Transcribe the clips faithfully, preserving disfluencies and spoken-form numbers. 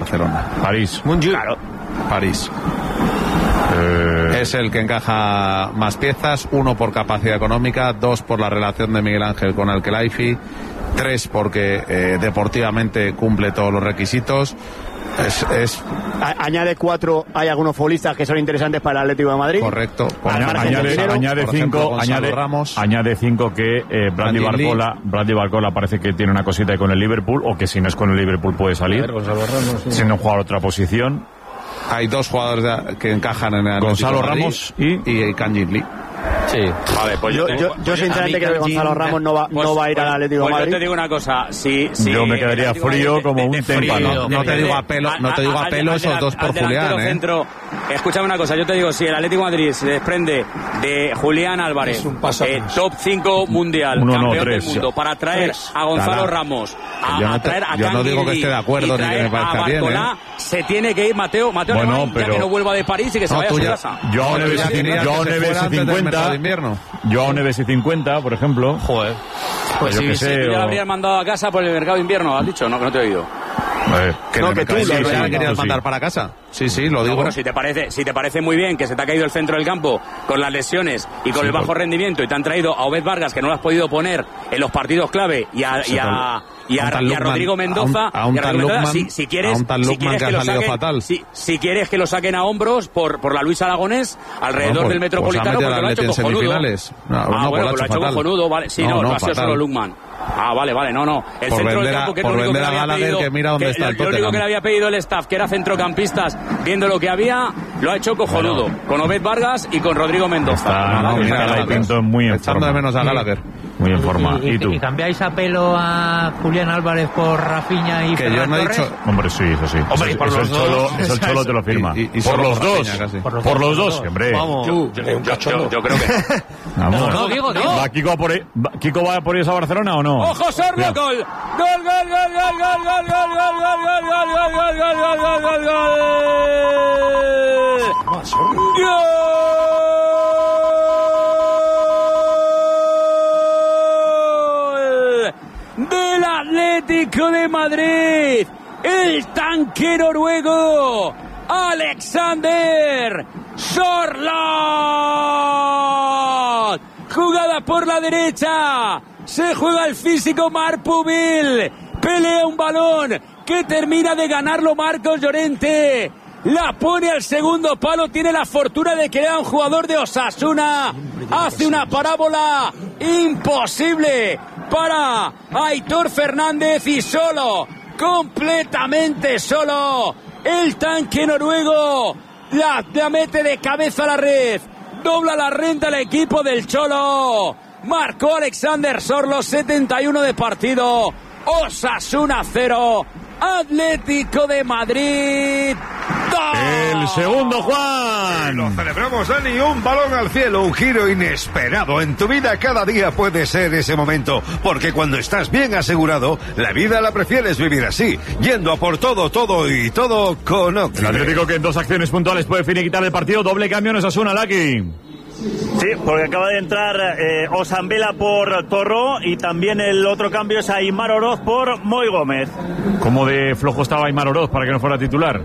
Barcelona. París. Claro. París. Eh... Es el que encaja más piezas, uno por capacidad económica, dos por la relación de Miguel Ángel con Al-Khelaifi, tres porque eh, deportivamente cumple todos los requisitos. Es, es... A, añade cuatro, hay algunos futbolistas que son interesantes para el Atlético de Madrid. Correcto. Añade, añade, añade cinco, ejemplo, añade, Ramos. añade cinco que eh, Brady Barcola, Brady Barcola parece que tiene una cosita con el Liverpool, o que si no es con el Liverpool puede salir. Ver, Ramos, sí. Si no juega otra posición. Hay dos jugadores de, que encajan en el Gonzalo Ramos y, y Kangin Lee. Sí, vale, pues yo, yo, yo, yo sinceramente creo que Gonzalo Ramos no va, pues, no va a ir pues, al Atlético pues de Madrid. Yo te digo una cosa, si, si yo me quedaría frío de, como de, de, un témpano. No, no te digo a pelo, no te digo a pelo esos dos por Julián, ¿eh? Centro, escúchame una cosa, yo te digo, si el Atlético de Madrid se desprende de Julián Álvarez, eh, top cinco mundial, Uno, campeón no, tres, del mundo, para traer tres. a Gonzalo Claro. Ramos, a, yo no, a traer te, a yo no digo que esté de acuerdo ni que me parezca bien, ¿eh? Se tiene que ir Mateo, Mateo bueno, Alemán, pero... ya que no vuelva de París y que se no, vaya a su ya, casa. Yo a Neves y cincuenta, yo a Neves y cincuenta, por ejemplo. Joder. Pues si, si tú ya lo habrías mandado a casa por el mercado de invierno, ¿has dicho? No, que no te he oído. Eh, que no, que tú sí, lo sí, querías sí, mandar sí. para casa. Sí, sí, lo digo. No, bueno, si te parece, si te parece muy bien que se te ha caído el centro del campo con las lesiones y con sí, el bajo por... rendimiento y te han traído a Obed Vargas, que no lo has podido poner en los partidos clave, y a, y a, y a, a, y a Rodrigo Mendoza, a un, a un Rodrigo Mendoza si, si quieres, a un tal si Lukman quieres que, que ha lo salido saquen, fatal. Si, si quieres que lo saquen a hombros por, por la Luis Aragonés alrededor no, pues, del Metropolitano, pues porque lo ha hecho cojonudo. No, ah, no, bueno, pues lo ha hecho cojonudo, vale. Sí, no, no, no ha sido solo Lukman. Ah, vale, vale, no, no. El por centro del a, campo, que por es lo único vender que a Gallagher, pedido, que mira dónde que está lo, el Tottenham. Lo único que le había pedido el staff, que era centrocampistas, viendo lo que había, lo ha hecho cojonudo. Bueno. Con Obed Vargas y con Rodrigo Mendoza. Está, no, mira, la Pinto muy en echando forma. de menos a Gallagher. Muy en forma. ¿Y, y, ¿Y tú? ¿Y cambiáis a pelo a Julián Álvarez por Rafinha y que Ferran yo no he Torres? dicho... Hombre, sí, eso sí. Hombre, eso, por eso los el Cholo, dos. eso el Cholo te lo firma. Y, y, y por, los dos. Rafinha, por, por los dos. Hombre. Vamos. Yo, yo, yo, yo, yo creo que no. Vamos. No, no, digo, digo. ¿Va Kiko, a por, va, ¿Kiko va por ellos a Barcelona o no? ¡Ojo, Sorlo! ¡Gol! ¡Gol, gol, gol, gol, gol, gol, gol, gol, gol, gol, gol, gol, gol, gol, gol, gol, gol! Del Atlético de Madrid, el tanque noruego Alexander Sørloth. Jugada por la derecha, se juega el físico Marc Pubil, pelea un balón que termina de ganarlo Marcos Llorente. La pone al segundo palo, tiene la fortuna de que era un jugador de Osasuna. Hace una parábola imposible para Aitor Fernández y solo, completamente solo, el tanque noruego la, la mete de cabeza a la red, dobla la renta el equipo del Cholo. Marcó Alexander Sørloth, setenta y uno de partido. Osasuna cero, Atlético de Madrid dos. El segundo, Juan. Lo celebramos, Dani. Un balón al cielo, un giro inesperado. En tu vida cada día puede ser ese momento, porque cuando estás bien asegurado, la vida la prefieres vivir así, yendo a por todo, todo y todo con Octi. El Atlético, que en dos acciones puntuales puede finiquitar el partido. Doble cambio en Osasuna, Laki. Sí, porque acaba de entrar eh, Osambela por Torró y también el otro cambio es Aimar Oroz por Moy Gómez. ¿Cómo de flojo estaba Aimar Oroz para que no fuera titular?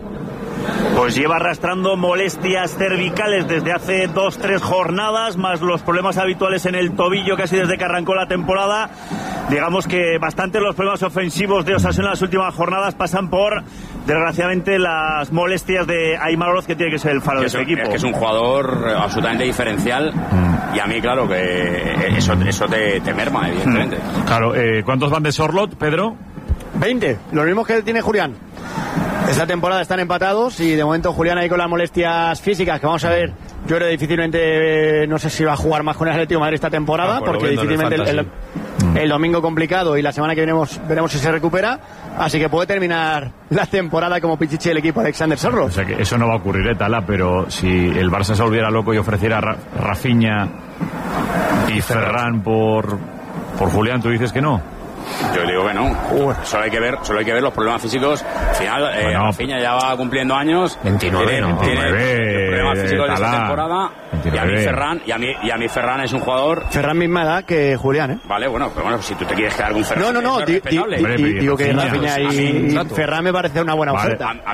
Pues lleva arrastrando molestias cervicales desde hace dos, tres jornadas, más los problemas habituales en el tobillo casi desde que arrancó la temporada. Digamos que bastante los problemas ofensivos de Osasuna en las últimas jornadas pasan por, desgraciadamente, las molestias de Aimar Oroz, que tiene que ser el faro de este equipo. Es que es un jugador absolutamente diferencial mm. y a mí, claro, que eso, eso te, te merma, evidentemente. Mm. Claro, eh, ¿cuántos van de Sørloth, Pedro? veinte, los mismos que tiene Julián. Esta temporada están empatados y de momento Julián ahí con las molestias físicas, que vamos a ver, yo creo que difícilmente, no sé si va a jugar más con el Atlético de Madrid esta temporada, ah, porque difícilmente el, el, el domingo complicado y la semana que veremos, veremos si se recupera, así que puede terminar la temporada como pichichi el equipo Alexander Sørloth. O sea que eso no va a ocurrir, ¿eh, Tala? Pero si el Barça se volviera loco y ofreciera a Ra- Rafinha y Ferran por, por Julián, ¿tú dices que no? Yo digo que no. Uh, solo hay que ver, solo hay que ver los problemas físicos. Al final, eh, bueno, Rafinha ya va cumpliendo años. veintinueve, tiene, no, tiene veintinueve, problemas físicos de esta temporada. veintinueve. Y a mí Ferran, y a mí, y a mí Ferran es un jugador. Ferran misma edad que Julián, ¿eh? Vale, bueno, pero bueno, si tú te quieres quedar con Ferran. No, no, no. Di, di, di, digo que Rafinha y, y Ferran me parece una buena vale. oferta. A, a